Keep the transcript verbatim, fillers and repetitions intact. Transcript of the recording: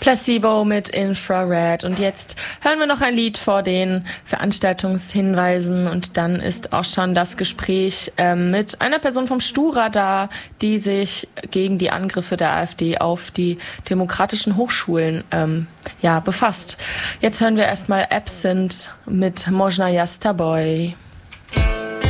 Placebo mit Infrared. Und jetzt hören wir noch ein Lied vor den Veranstaltungshinweisen und dann ist auch schon das Gespräch ähm, mit einer Person vom Stura da, die sich gegen die Angriffe der AfD auf die demokratischen Hochschulen ähm, ja befasst. Jetzt hören wir erstmal Absent mit Można ja z tobой.